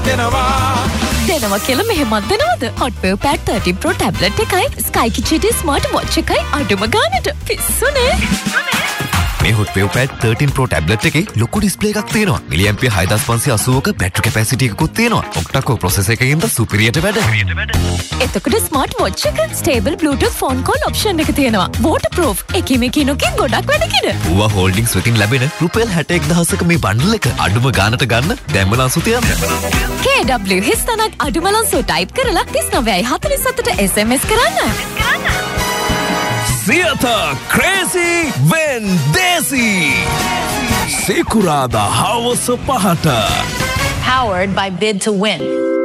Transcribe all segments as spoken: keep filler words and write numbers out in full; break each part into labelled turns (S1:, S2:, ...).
S1: දෙනවා
S2: දෙනවා කියලා මෙහෙමත් දෙනවද? Hotwave Pad thirteen Pro tablet එකයි Sky Kitchen smart watch එකයි අඩුම ගානට පිස්සුනේ.
S3: මේ Hotwave Pad thirteen Pro tablet එකේ ලොකු ඩිස්ප්ලේ එකක් තියෙනවා. මිලිඇම්පියර් හය හදාස් පන්සිය අසූවක බැටරි කැපැසිටි එකකුත් තියෙනවා. ඔක්ටා-කෝර් ප්‍රොසෙසර් එකකින්ද සුපිරියට වැඩ.
S2: එතකොට ස්මාර්ට් වොච් එක stable Bluetooth phone call option එක තියෙනවා. waterproof එකී මේකී නොකින් ගොඩක් වැඩ කින.
S3: ඌවා හෝල්ඩින්ග්ස් වෙතින් ලැබෙන රුපියල් හැට එක් දහසක මේ බණ්ඩල් එක අඩුම ගානට ගන්න දැම්ම ලංසු තියන්න.
S2: K W හිස්තනක් අඩුම ලංසු ටයිප් කරලා තිස් නවයයි හතළිස් හතට S M S කරන්න.
S4: Siata Crazy Vendesi Sekurada House Pahata
S5: Powered by Bid to Win.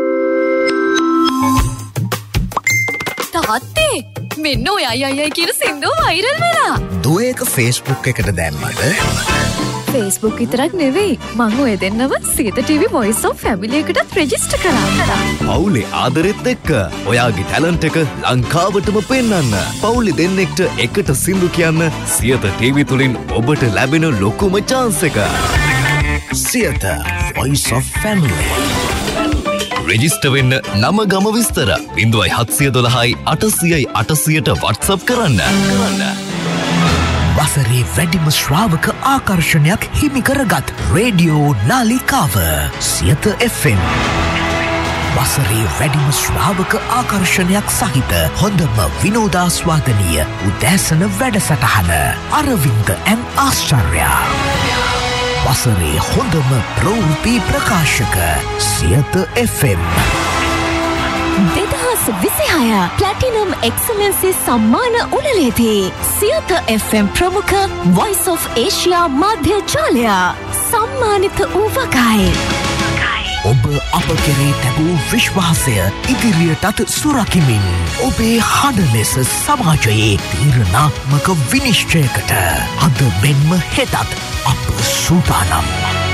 S2: තාත්තේ මෙන්න ඔය අය අය කියන සින්දුව වෛරල් වෙලා.
S3: දුව ඒක Facebook එකට දැම්මට
S2: Facebook විතරක් නෙවෙයි මම ඔය දෙන්නව Siyatha TV Voice of Family එකටත් රෙජිස්ටර් කරා.
S3: පවුලේ ආදරෙත් එක්ක ඔයාගේ ටැලන්ට් එක ලංකාවටම පෙන්වන්න. පවුලේ දෙන්නෙක්ට එකට සින්දු කියන්න සියත ටීවී තුලින් ඔබට ලැබෙන ලොකුම chance එක. Siyatha Voice of Family. Register වෙන්න නම ගම විස්තර ज़ीरो सात एक दो आठ सौ पचासी आठසියයට WhatsApp කරන්න. කරන්න. වසරේ වැඩිම ශ්‍රාවක ආකර්ෂණයක් හිමි කරගත් රේඩියෝ නාලිකාව සියත F M. වසරේ වැඩිම ශ්‍රාවක ආකර්ෂණයක් සහිත හොඳම විනෝදාස්වාදනීය උදෑසන වැඩසටහන අරවින්ද ඇන් ආශ්චර්යා. වසරේ හොඳම ප්‍රවෘත්ති ප්‍රකාශක සියත F M.
S2: දෙදහස් විසිහය ප්ලැටිනම් එක්සලන්සි සම්මාන උළෙලේදී සියත F M ප්‍රමුඛ Voice of Asia මාධ්‍ය ජාලය සම්මානිත වූ වගයි.
S3: ඔබ අප කෙරේ තැබූ විශ්වාසය ඉදිරියටත් සුරකිමින් ඔබේ හඬ ලෙස සමාජයේ තීරණාත්මක විනිශ්චයකට අද මෙන්ම හෙටත් අප සූදානම්.